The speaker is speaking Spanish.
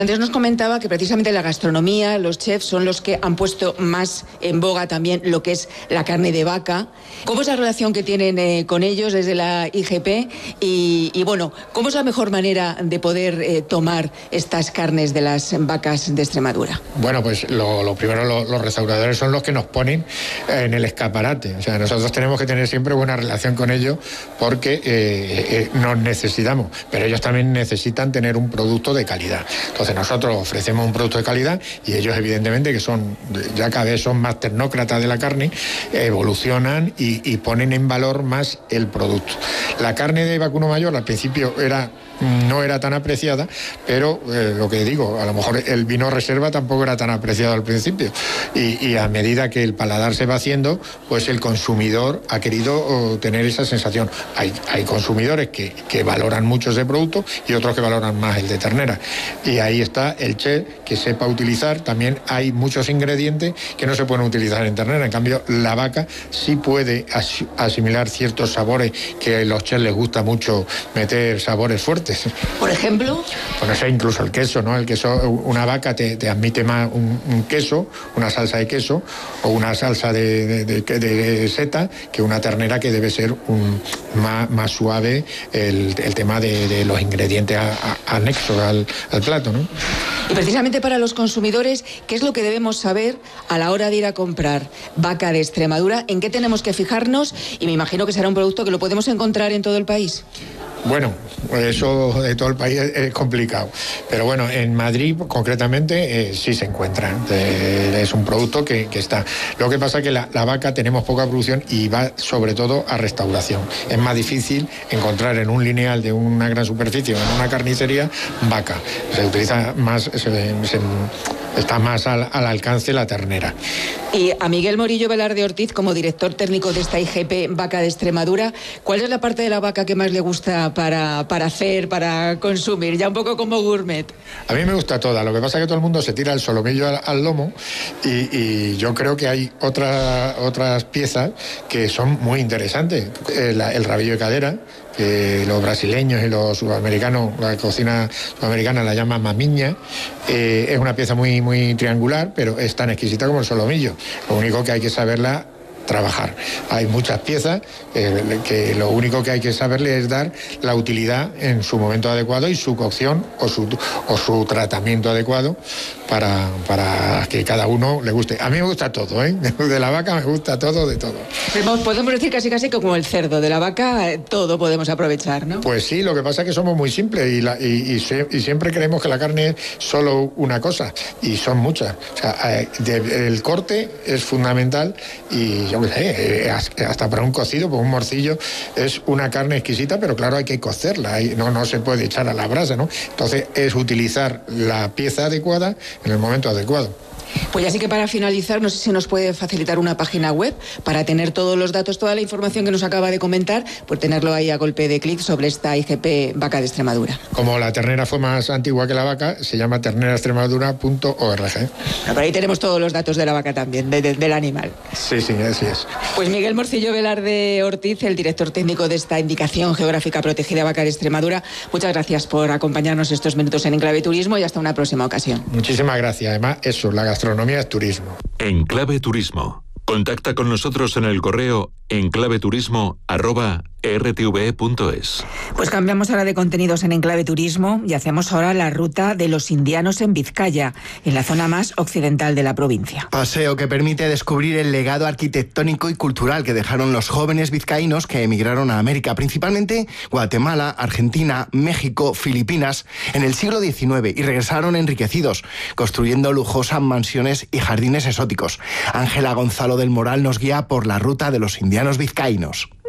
Antes nos comentaba que precisamente la gastronomía, los chefs son los que han puesto más en boga también lo que es la carne de vaca. ¿Cómo es la relación que tienen con ellos desde la IGP? Y bueno, ¿cómo es la mejor manera de poder tomar estas carnes de las vacas de Extremadura? Bueno, pues lo primero, los restauradores son los que nos ponen en el escaparate. O sea, nosotros tenemos que tener siempre buena relación con ellos porque nos necesitamos, pero ellos también necesitan tener un producto de calidad. Entonces nosotros ofrecemos un producto de calidad y ellos evidentemente, que son ya cada vez son más tecnócratas de la carne, evolucionan y ponen en valor más el producto. La carne de vacuno mayor al principio no era tan apreciada, pero lo que digo, a lo mejor el vino reserva tampoco era tan apreciado al principio y a medida que el paladar se va haciendo, pues el consumidor ha querido tener esa sensación. Hay consumidores que valoran mucho ese producto y otros que valoran más el de ternera, y ahí está el chef que sepa utilizar. También hay muchos ingredientes que no se pueden utilizar en ternera, en cambio la vaca sí puede asimilar ciertos sabores que a los chefs les gusta mucho meter sabores fuertes. Por ejemplo, bueno, sé, incluso el queso, ¿no? El queso, una vaca te admite más un queso, una salsa de queso o una salsa de seta, que una ternera, que debe ser más suave el tema de los ingredientes anexos al plato, ¿no? Y precisamente para los consumidores, ¿qué es lo que debemos saber a la hora de ir a comprar vaca de Extremadura? ¿En qué tenemos que fijarnos? Y me imagino que será un producto que lo podemos encontrar en todo el país. Bueno, eso de todo el país es complicado, pero bueno, en Madrid concretamente sí se encuentra. Es un producto que está. Lo que pasa es que la vaca tenemos poca producción y va sobre todo a restauración. Es más difícil encontrar en un lineal de una gran superficie o en una carnicería vaca. Se utiliza más, está más al alcance la ternera. Y a Miguel Morillo Velarde Ortiz, como director técnico de esta IGP Vaca de Extremadura, ¿cuál es la parte de la vaca que más le gusta para hacer, para consumir? Ya un poco como gourmet. A mí me gusta toda, lo que pasa es que todo el mundo se tira el solomillo al lomo y yo creo que hay otras piezas que son muy interesantes. El rabillo de cadera, que los brasileños y los sudamericanos, la cocina sudamericana la llama mamiña, es una pieza muy, muy triangular, pero es tan exquisita como el solomillo. Lo único que hay que saberla trabajar. Hay muchas piezas que lo único que hay que saberle es dar la utilidad en su momento adecuado y su cocción o su tratamiento adecuado para que cada uno le guste. A mí me gusta todo, ¿eh? De la vaca me gusta todo, de todo. Podemos decir casi que como el cerdo, de la vaca todo podemos aprovechar, ¿no? Pues sí, lo que pasa es que somos muy simples y siempre creemos que la carne es solo una cosa, y son muchas. O sea, el corte es fundamental y yo qué sé, hasta para un cocido, pues un morcillo es una carne exquisita, pero claro, hay que cocerla, no se puede echar a la brasa, ¿no? Entonces es utilizar la pieza adecuada en el momento adecuado. Pues así que para finalizar, no sé si nos puede facilitar una página web para tener todos los datos, toda la información que nos acaba de comentar, por tenerlo ahí a golpe de clic sobre esta IGP Vaca de Extremadura. Como la ternera fue más antigua que la vaca, se llama terneraextremadura.org. Por ahí tenemos todos los datos de la vaca también, del animal. Sí, así es. Pues Miguel Morcillo Velarde Ortiz, el director técnico de esta indicación geográfica protegida Vaca de Extremadura, muchas gracias por acompañarnos estos minutos en Enclave Turismo y hasta una próxima ocasión. Muchísimas gracias. Además, eso, la gastronomía es turismo. Enclave Turismo. Contacta con nosotros en el correo enclaveturismo@rtve.es. Pues cambiamos ahora de contenidos en Enclave Turismo y hacemos ahora la ruta de los indianos en Vizcaya, en la zona más occidental de la provincia. Paseo que permite descubrir el legado arquitectónico y cultural que dejaron los jóvenes vizcaínos que emigraron a América, principalmente Guatemala, Argentina, México, Filipinas, en el siglo XIX, y regresaron enriquecidos, construyendo lujosas mansiones y jardines exóticos. Ángela Gonzalo del Moral nos guía por la ruta de los indianos vizcaínos.